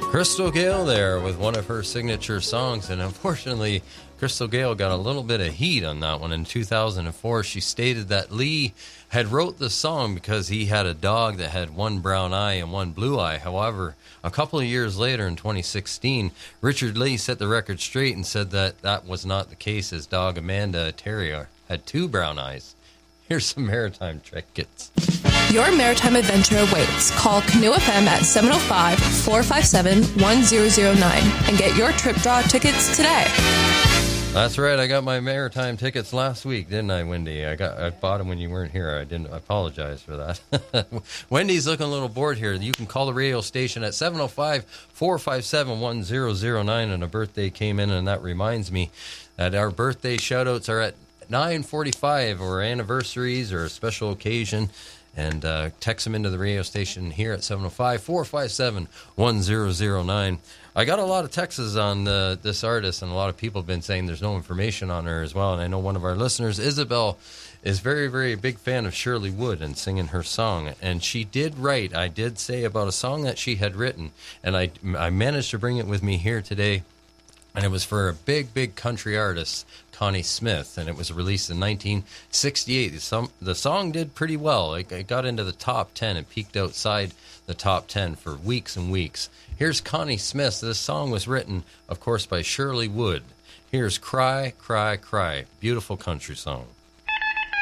Crystal Gayle there with one of her signature songs, and unfortunately, Crystal Gayle got a little bit of heat on that one in 2004. She stated that Lee had wrote the song because he had a dog that had one brown eye and one blue eye. However, a couple of years later in 2016, Richard Lee set the record straight and said that that was not the case. His dog Amanda, a terrier, had two brown eyes. Here's some maritime tickets. Your maritime adventure awaits. Call Canoe FM at 705-457-1009 and get your trip draw tickets today. That's right. I got my maritime tickets last week, didn't I, Wendy? I bought them when you weren't here. I apologize for that. Wendy's looking a little bored here. You can call the radio station at 705-457-1009, and a birthday came in, and that reminds me that our birthday shout-outs are at 9:45, or anniversaries or a special occasion, and text them into the radio station here at 705-457-1009. I got a lot of texts on this artist, and a lot of people have been saying there's no information on her as well, and I know one of our listeners, Isabel, is very, very big fan of Shirley Wood and singing her song, and she did write, I did say about a song that she had written, and I managed to bring it with me here today, and it was for a big, big country artist, Connie Smith, and it was released in 1968. The song did pretty well. It got into the top 10. It peaked outside the top 10 for weeks and weeks. Here's Connie Smith. This song was written, of course, by Shirley Wood. Here's Cry, Cry, Cry. Beautiful country song.